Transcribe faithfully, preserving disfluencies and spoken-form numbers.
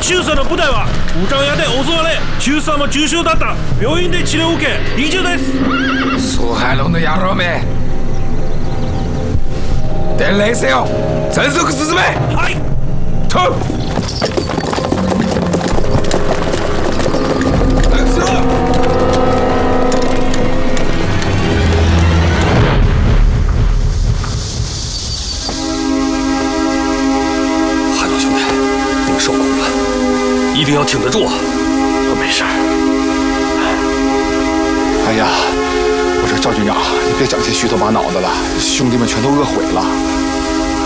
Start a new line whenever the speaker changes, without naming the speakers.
中佐の部隊は武装屋で襲われ、中佐も重傷だった。病院で治療を受け、臨終です。
苏海龙的野郎们，伝令せよ、全速進め。
はい。
と。
韩道兄弟，您受苦了，一定要挺得住啊！我没事。
哎呀，我说赵军长，你别整些虚头巴脑的了，兄弟们全都饿毁了。